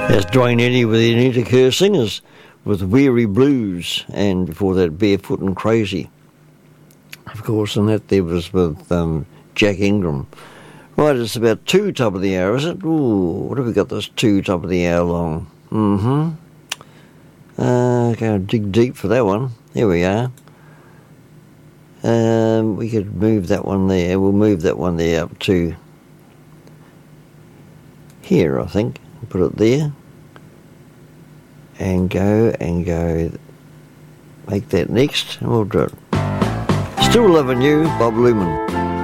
That's Dwayne Eddy with the Anita Kerr Singers with Weary Blues, and before that Barefoot and Crazy, of course, and that there was with Jack Ingram. Right, it's about 2 top of the hour, is it? Ooh, what have we got this 2 top of the hour long? Go dig deep for that one. Here we are. We could move that one there. We'll move that one there up to here, I think. Put it there. And go. Make that next, and we'll do it. Still Loving You, Bob Luman.